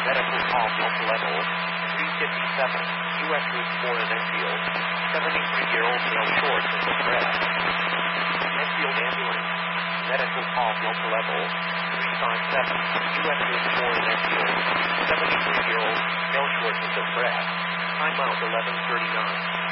Medical call local level 357, U.S. Route 4 in Enfield. 73-year-old male short of the breath. Enfield ambulance. Medical call local level 357, U.S. Route 4 in Enfield. 73-year-old male short of the breath. Time out 11:39.